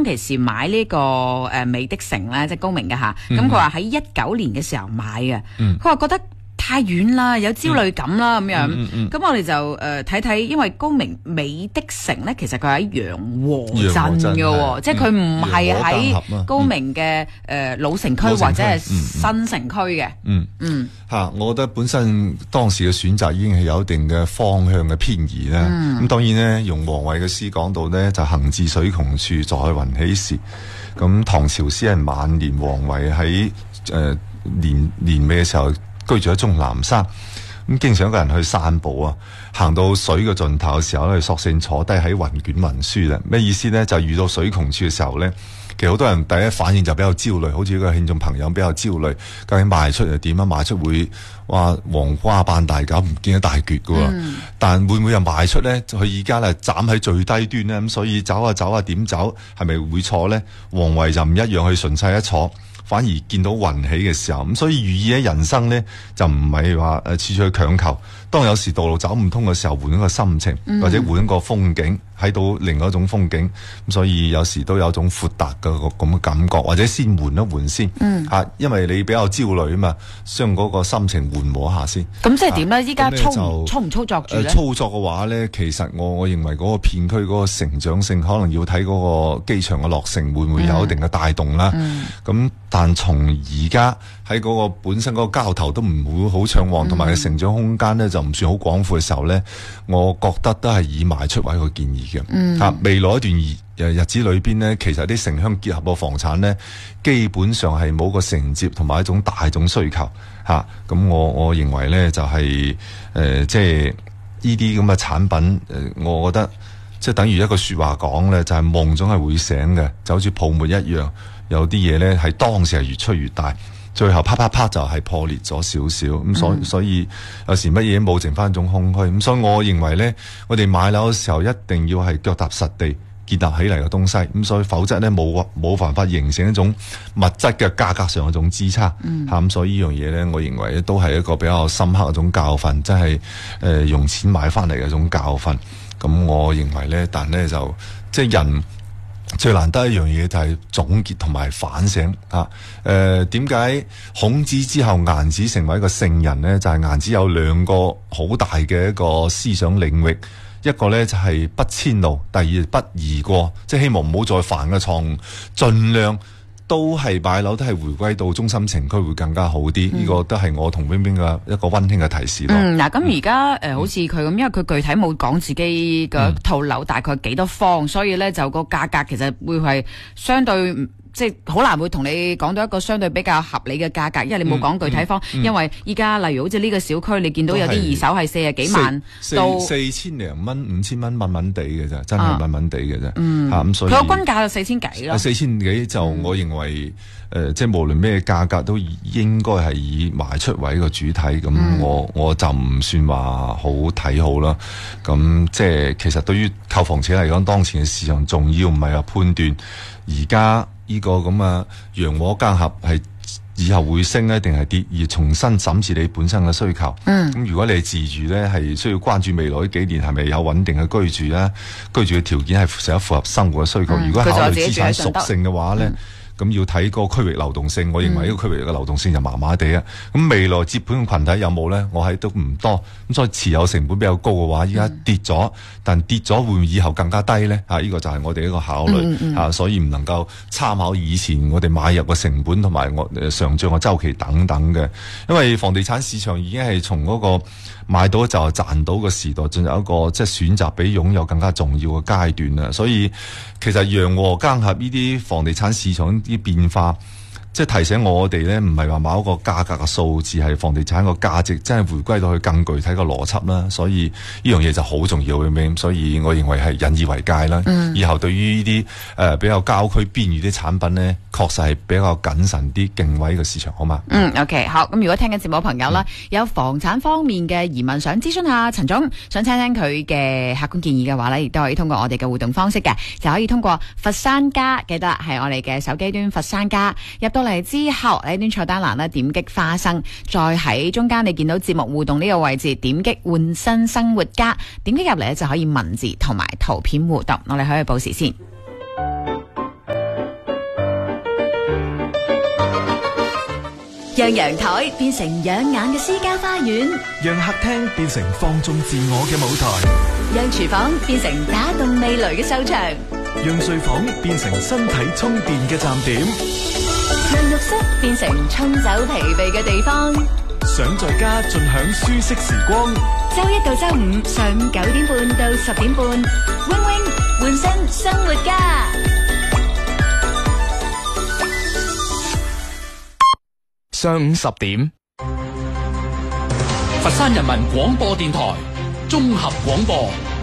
當其時買呢個美的城咧，即係高明嘅嚇。咁佢話喺19年嘅時候買嘅，佢話覺得太遠啦，有焦慮感啦咁樣。咁我哋就睇睇，因為高明美的城咧，其實佢喺洋和鎮嘅喎，即係佢唔係喺高明嘅老城區或者係新城區嘅。 我覺得本身當時嘅選擇已經係有一定嘅方向嘅偏移啦。咁當然咧，用王維嘅詩講到咧，就行至水窮處，坐看雲起時。咁唐朝詩人晚年王維喺年尾嘅時候，居住喺終南山，咁經常一個人去散步啊，行到水嘅盡頭嘅時候咧，索性坐低喺雲卷文書啦。咩意思咧？就遇到水窮處嘅時候咧，其實好多人第一反應就比較焦慮，好似呢個聽眾朋友比較焦慮，究竟賣出又點啊？賣出會話黃瓜扮大餃，唔見一大橛噶喎。但會唔會又賣出咧？佢而家咧斬喺最低端咧，咁所以走啊點走，係咪會錯咧？王維就唔一樣，去順勢一坐。反而見到雲起嘅時候，咁所以寓意喺人生咧就唔係話處處去強求。當有時道路走唔通嘅時候，換一個心情，或者換一個風景，睇到另外一種風景。咁所以有時都有一種闊達嘅咁嘅感覺，或者先緩一緩先。因為你比較焦慮啊嘛，將嗰個心情緩和一下先。 咁即係點咧？依家操唔操作住咧？ 操作嘅話咧，其實我認為嗰個片區嗰個成長性，可能要睇嗰個機場嘅落成會唔會有一定嘅帶動啦。咁但從而家喺嗰個本身嗰個交投都唔會好暢旺，同埋嘅成長空間咧就唔算好廣闊嘅時候咧，我覺得都係以賣出為一個建議嘅。未來一段日子裏邊咧，其實啲城鄉結合嘅房產咧，基本上係冇個承接同埋一種大眾需求咁我認為咧就係即係呢啲咁嘅產品我覺得即係等於一個説話講咧，就係夢總係會醒嘅，就好似泡沫一樣。有啲嘢咧係當時係越吹越大，最後啪就係破裂咗少少。咁所以有時乜嘢冇剩翻一種空虛。咁所以我認為咧，我哋買樓嘅時候一定要係腳踏實地建立起嚟嘅東西。咁所以否則咧冇辦法形成一種物質嘅價格上嘅一種支撐。咁所以呢樣嘢咧，我認為都係一個比較深刻嘅一種教訓，即係用錢買翻嚟嘅一種教訓。咁我認為咧，但咧就即係人最難得一樣嘢就係總結同埋反省。點解孔子之後顏子成為一個聖人呢？就係顏子有兩個好大嘅一個思想領域，一個呢就係不遷怒，第二不貽過，即係希望唔好再犯嘅錯誤，盡量都係買樓都係回歸到中心城區會更加好啲。呢個都係我同冰冰嘅一個溫馨嘅提示咯。 嗱，咁而家好似佢咁，因為佢具體冇講自己嘅套樓大概幾多方，所以咧就個價格其實會係相對即係好難會同你講到一個相對比較合理嘅價格，因為你冇講具體方。因為依家例如好似呢個小區，你見到有啲二手係40幾萬到 4000零蚊、5000蚊，穩穩地嘅啫，真係穩穩地嘅啫。咁所以佢個均價就4000幾咯。 4000幾就我認為即係無論咩價格都應該係以賣出為一個主體。咁我就唔算話好睇好啦。咁即係其實對於購房者嚟講，當前嘅市場重要唔係話判斷而家呢個咁嘅陽和間合係以後會升咧定係跌，而重新審視你本身嘅需求。咁如果你係自住咧，係需要關注未來呢幾年係咪有穩定嘅居住啦，居住嘅條件係成日符合生活嘅需求。如果考慮資產屬性嘅話咧，咁要睇個區域流動性。我認為呢個區域嘅流動性就麻麻地啊。咁未來接盤嘅群體有冇咧？我喺都唔多。咁所以持有成本比較高嘅話，依家跌咗，但跌咗會唔會以後更加低咧？呢個就係我哋一個考慮。所以唔能夠參考以前我哋買入嘅成本同埋我上漲嘅週期等等嘅。因為房地產市場已經係從嗰個買到就賺到嘅時代進入一個即係選擇比擁有更加重要嘅階段啦。所以其實陽和間合呢啲房地產市場啲變化，即係提醒我哋咧，唔係話某一個價格嘅數字，係房地產個價值真係回歸到去更具體嘅邏輯啦。所以呢樣嘢就好重要嘅，所以我認為係引以為戒啦。以後對於呢啲比較郊區邊緣啲產品咧，確實係比較謹慎啲，敬畏嘅市場，好嘛 ？OK， 好。咁如果聽緊節目嘅朋友啦，有房產方面嘅疑問想諮詢下陳總，想聽聽佢嘅客觀建議嘅話咧，亦都可以通過我哋嘅互動方式嘅，就可以通過佛山加，記得係我哋嘅手機端佛山加，入到嚟之後喺端菜單欄咧點擊花生，再喺中間你見到節目互動呢個位置點擊換新生活家，點擊入嚟咧就可以文字同埋圖片互動。我哋可以報時先。 將陽台變成養眼嘅私家花園， 讓客廳變成放縱自我嘅舞台， 讓廚房變成打動味蕾嘅秀場， 讓睡房變成身體充電嘅站點， 讓浴室變成沖走疲憊嘅地方。 想在家盡享舒適時光， 周一到周五上午9點半到10點半，Wing Wing 換身生活家。 上午10點， 佛山人民廣播電台綜合廣播。